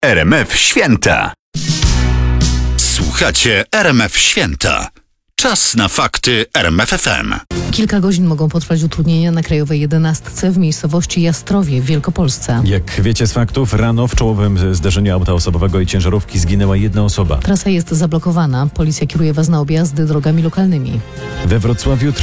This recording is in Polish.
RMF Święta. Słuchacie RMF Święta. Czas na fakty RMF FM. Kilka godzin mogą potrwać utrudnienia na Krajowej 11 w miejscowości Jastrowie w Wielkopolsce. Jak wiecie z faktów, rano w czołowym zdarzeniu auta osobowego i ciężarówki zginęła jedna osoba. Trasa jest zablokowana. Policja kieruje Was na objazdy drogami lokalnymi. We Wrocławiu